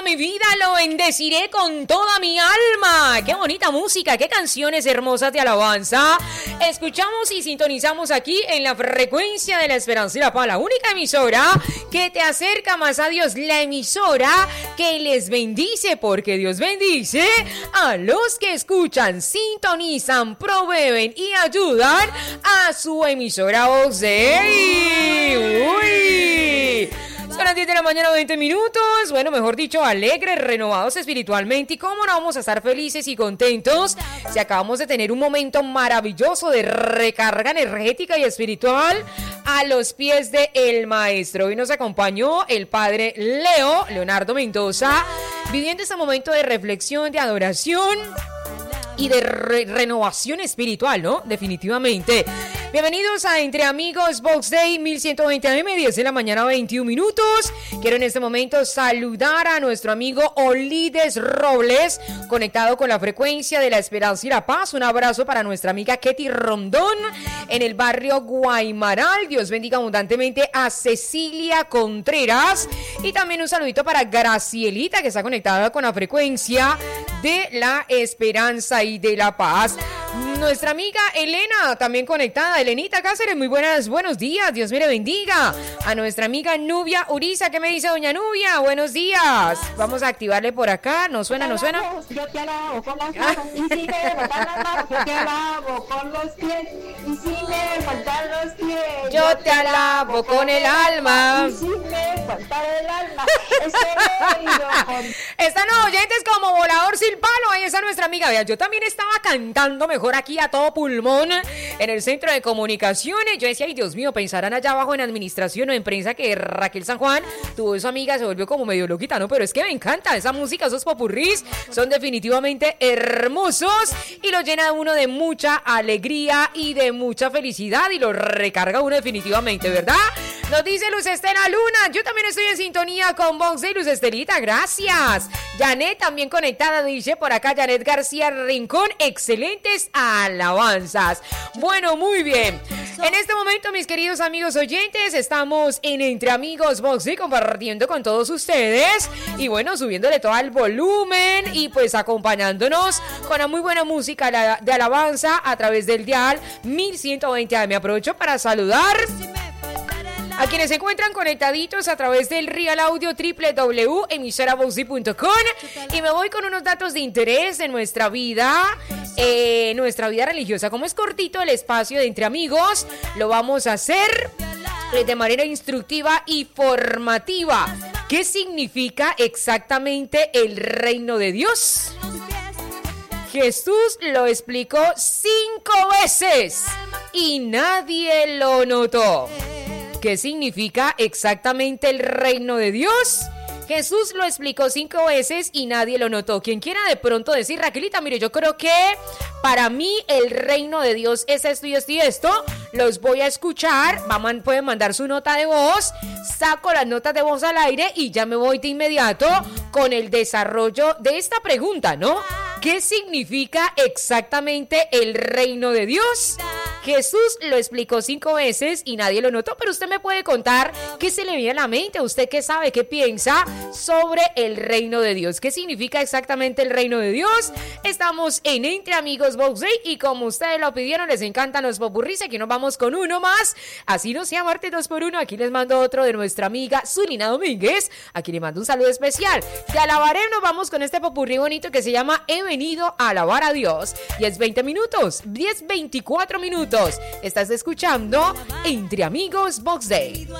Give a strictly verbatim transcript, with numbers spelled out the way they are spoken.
mi vida lo bendeciré con toda mi alma. Qué bonita música, qué canciones hermosas de alabanza. Escuchamos y sintonizamos aquí en la frecuencia de la Esperanza y la Paz, la única emisora que te acerca más a Dios, la emisora que les bendice, porque Dios bendice a los que escuchan, sintonizan, proveen y ayudan a su emisora Vox Dei. Uy, son las diez de la mañana, veinte minutos. Bueno, mejor dicho, alegres, renovados espiritualmente. ¿Y cómo no vamos a estar felices y contentos si acabamos de tener un momento maravilloso de recarga energética y espiritual a los pies de el Maestro? Hoy nos acompañó el Padre Leo, Leonardo Mendoza, viviendo este momento de reflexión, de adoración y de re- renovación espiritual, ¿no? Definitivamente. Bienvenidos a Entre Amigos Vox Dei mil ciento veinte A M, diez de la mañana, veintiún minutos. Quiero en este momento saludar a nuestro amigo Olides Robles, conectado con la frecuencia de la Esperanza y la Paz. Un abrazo para nuestra amiga Ketty Rondón en el barrio Guaymaral. Dios bendiga abundantemente a Cecilia Contreras. Y también un saludito para Gracielita, que está conectada con la frecuencia de la Esperanza y de la Paz. Nuestra amiga Elena, también conectada. Elenita Cáceres, muy buenas, buenos días, Dios me le bendiga. A nuestra amiga Nubia Uriza, ¿qué me dice doña Nubia? Buenos días. Vamos a activarle por acá, ¿nos suena, nos suena? Yo te alabo con las manos y si me faltan las manos, yo te alabo con los pies. Y si me faltan los pies, yo te alabo con el alma. Y si me falta el alma, con... Están los oyentes como volador sin palo. Ahí está nuestra amiga. Vea, yo también estaba cantando mejor aquí a todo pulmón en el centro de comunicaciones. Yo decía, ay Dios mío, pensarán allá abajo en administración o en prensa que Raquel San Juan tuvo su amiga, se volvió como medio loquita, ¿no? Pero es que me encanta esa música, esos popurrís son definitivamente hermosos y lo llena uno de mucha alegría y de mucha felicidad y lo recarga uno definitivamente, ¿verdad? Nos dice Luz Estela Luna, yo también estoy en sintonía con Vox Dei. Luz Estelita, gracias. Janet también conectada, dice por acá Janet García Rincón, excelentes alabanzas. Bueno, muy bien. En este momento, mis queridos amigos oyentes, estamos en Entre Amigos Vox Dei compartiendo con todos ustedes y bueno, subiéndole todo el volumen y pues acompañándonos con una muy buena música de alabanza a través del dial mil ciento veinte A M. Aprovecho para saludar a quienes se encuentran conectaditos a través del Real Audio doble u doble u doble u punto emisora vox dei punto com y me voy con unos datos de interés de nuestra vida, eh, nuestra vida religiosa. Como es cortito el espacio de Entre Amigos, lo vamos a hacer de manera instructiva y formativa. ¿Qué significa exactamente el reino de Dios? Jesús lo explicó cinco veces y nadie lo notó. ¿Qué significa exactamente el reino de Dios? Jesús lo explicó cinco veces y nadie lo notó. Quien quiera de pronto decir, Raquelita, mire, yo creo que para mí el reino de Dios es esto y esto y esto, los voy a escuchar. Vamos, pueden mandar su nota de voz, saco las notas de voz al aire y ya me voy de inmediato con el desarrollo de esta pregunta, ¿no? ¿Qué significa exactamente el reino de Dios? Jesús lo explicó cinco veces y nadie lo notó, pero usted me puede contar qué se le viene a la mente, usted qué sabe, qué piensa sobre el reino de Dios. ¿Qué significa exactamente el reino de Dios? Estamos en Entre Amigos Vox Dei y como ustedes lo pidieron, les encantan los popurris. Aquí nos vamos con uno más, así no sea martes dos por uno. Aquí les mando otro de nuestra amiga Zulina Domínguez, aquí le mando un saludo especial. Te alabaré, nos vamos con este popurrí bonito que se llama He venido a alabar a Dios. diez veinte minutos, diez veinticuatro minutos. Estás escuchando Entre Amigos Vox Dei.